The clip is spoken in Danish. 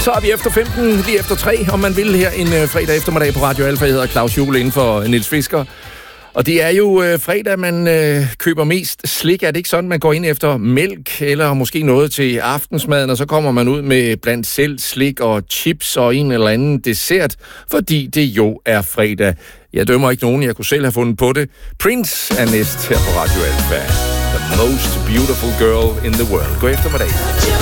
Så er vi efter 15, lige efter 3, om man vil, her en fredag eftermiddag på Radio Alfa. Jeg hedder Claus Juhl inden for Niels Fisker. Og det er jo fredag, man køber mest slik. Er det ikke sådan, man går ind efter mælk eller måske noget til aftensmaden, og så kommer man ud med blandt selv slik og chips og en eller anden dessert, fordi det jo er fredag. Jeg dømmer ikke nogen, jeg kunne selv have fundet på det. Prince er næst her på Radio Alfa. The most beautiful girl in the world. God eftermiddag.